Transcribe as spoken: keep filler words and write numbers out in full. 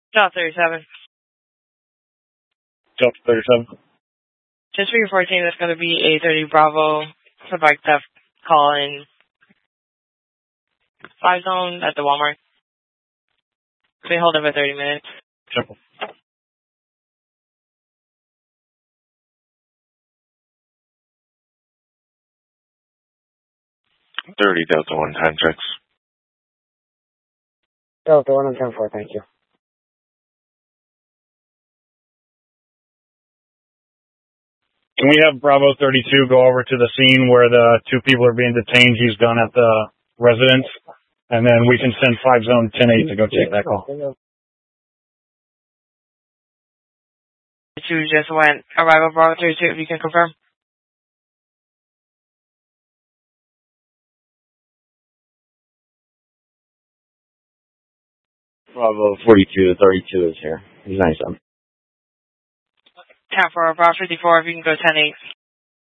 Delta thirty-seven. Delta thirty-seven. Just for your fourteen, that's going to be A thirty Bravo for bike theft call in five zone at the Walmart. They hold it for thirty minutes. Simple. thirty Delta one, time checks. Delta one on ten four, thank you. Can we have Bravo thirty-two go over to the scene where the two people are being detained? He's done at the residence. And then we can send five zone ten eight to go take that call. Two just went. Arrival Bravo thirty-two, if you can confirm. Bravo forty-two, thirty-two is here. He's nice on. ten four, Bravo fifty-four, if you can go ten eight.